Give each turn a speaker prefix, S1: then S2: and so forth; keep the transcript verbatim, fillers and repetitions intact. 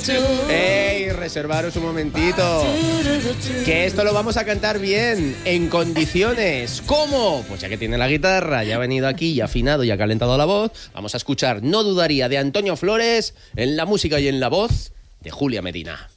S1: ¡Ey! Reservaros un momentito. Que esto lo vamos a cantar bien, en condiciones. ¿Cómo? Pues ya que tiene la guitarra, ya ha venido aquí, ya ha afinado y ha calentado la voz, vamos a escuchar No dudaría de Antonio Flores en la música y en la voz de Julia Medina.